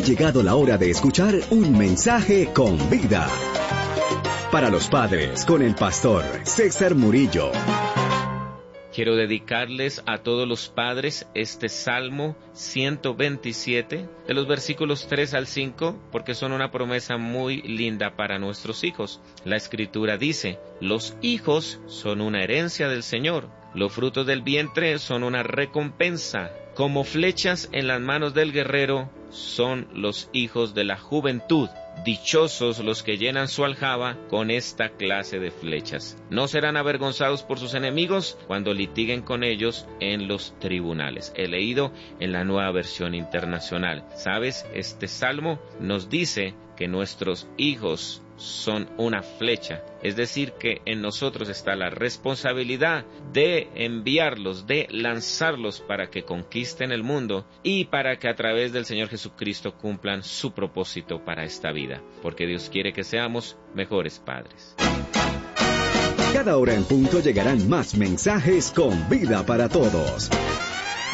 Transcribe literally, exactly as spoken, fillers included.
llegado la hora de escuchar un mensaje con vida. Para los padres, con el pastor César Murillo. Quiero dedicarles a todos los padres este Salmo ciento veintisiete, de los versículos tres al cinco, porque son una promesa muy linda para nuestros hijos. La Escritura dice: los hijos son una herencia del Señor, los frutos del vientre son una recompensa. Como flechas en las manos del guerrero son los hijos de la juventud. Dichosos los que llenan su aljaba con esta clase de flechas. No serán avergonzados por sus enemigos cuando litiguen con ellos en los tribunales. He leído en la Nueva Versión Internacional. ¿Sabes? Este salmo nos dice que nuestros hijos son una flecha, es decir, que en nosotros está la responsabilidad de enviarlos, de lanzarlos para que conquisten el mundo y para que a través del Señor Jesucristo cumplan su propósito para esta vida, porque Dios quiere que seamos mejores padres. Cada hora en punto llegarán más mensajes con vida para todos.